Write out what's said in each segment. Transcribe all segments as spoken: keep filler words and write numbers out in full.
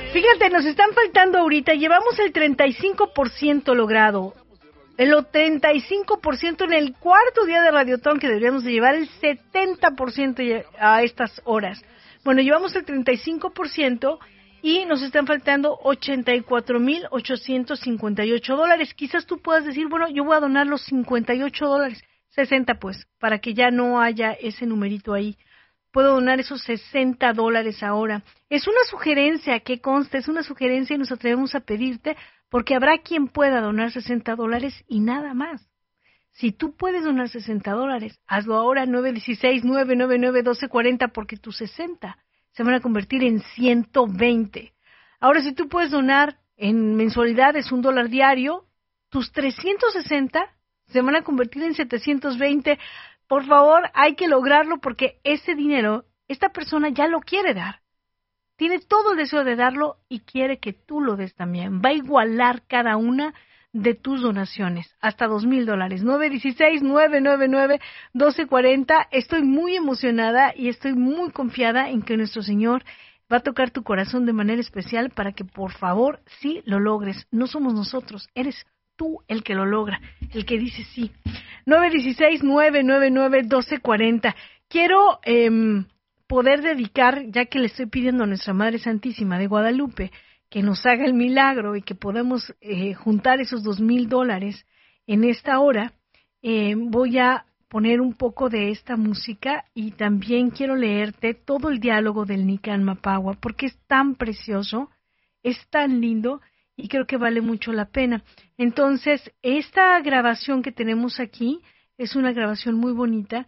Fíjate, nos están faltando ahorita, llevamos el treinta y cinco por ciento logrado. El treinta y cinco por ciento en el cuarto día de Radiotón, que deberíamos de llevar el setenta por ciento a estas horas. Bueno, llevamos el treinta y cinco por ciento y nos están faltando ochenta y cuatro mil ochocientos cincuenta y ocho dólares. Quizás tú puedas decir, bueno, yo voy a donar los cincuenta y ocho dólares, sesenta pues, para que ya no haya ese numerito ahí. Puedo donar esos sesenta dólares ahora. Es una sugerencia, que consta, es una sugerencia y nos atrevemos a pedirte, porque habrá quien pueda donar sesenta dólares y nada más. Si tú puedes donar sesenta dólares, hazlo ahora, nueve uno seis, nueve nueve nueve, uno dos cuatro cero, porque tus sesenta se van a convertir en ciento veinte. Ahora, si tú puedes donar en mensualidades un dólar diario, tus trescientos sesenta se van a convertir en setecientos veinte. Por favor, hay que lograrlo, porque ese dinero, esta persona ya lo quiere dar. Tiene todo el deseo de darlo y quiere que tú lo des también. Va a igualar cada una de tus donaciones, hasta dos mil dólares. nueve uno seis, nueve nueve nueve, uno dos cuatro cero. Estoy muy emocionada y estoy muy confiada en que nuestro Señor va a tocar tu corazón de manera especial para que, por favor, sí lo logres. No somos nosotros, eres tú el que lo logra, el que dice sí. nueve uno seis, nueve nueve nueve, uno dos cuatro cero. Quiero eh, poder dedicar, ya que le estoy pidiendo a nuestra Madre Santísima de Guadalupe que nos haga el milagro y que podamos eh, juntar esos dos mil dólares en esta hora, eh, voy a poner un poco de esta música y también quiero leerte todo el diálogo del Nican Mapagua, porque es tan precioso, es tan lindo y creo que vale mucho la pena. Entonces, esta grabación que tenemos aquí es una grabación muy bonita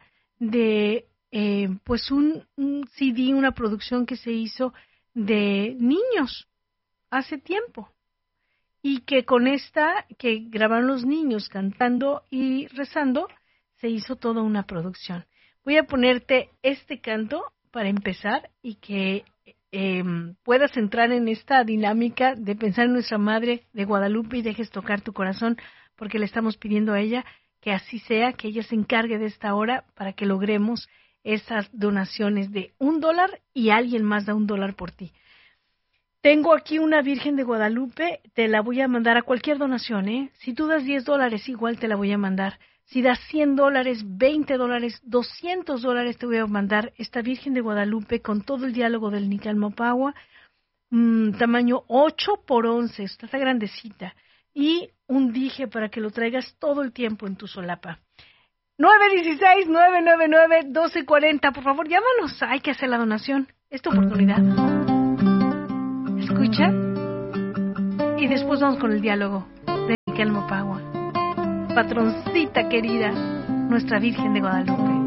de eh, pues un, un C D, una producción que se hizo de niños hace tiempo, y que con esta, que grabaron los niños cantando y rezando, se hizo toda una producción. Voy a ponerte este canto para empezar y que eh, puedas entrar en esta dinámica de pensar en nuestra Madre de Guadalupe y dejes tocar tu corazón, porque le estamos pidiendo a ella que así sea, que ella se encargue de esta hora para que logremos esas donaciones de un dólar y alguien más da un dólar por ti. Tengo aquí una Virgen de Guadalupe, te la voy a mandar a cualquier donación, ¿eh? Si tú das diez dólares, igual te la voy a mandar. Si das cien dólares, veinte dólares, doscientos dólares, te voy a mandar esta Virgen de Guadalupe con todo el diálogo del Nican Mapagua, mmm, tamaño ocho por once, está grandecita, y un dije para que lo traigas todo el tiempo en tu solapa. nueve uno seis, nueve nueve nueve, uno dos cuatro cero, por favor, llámanos, hay que hacer la donación, es tu oportunidad. Escucha y después vamos con el diálogo de Nican Mapagua. Patroncita querida, nuestra Virgen de Guadalupe.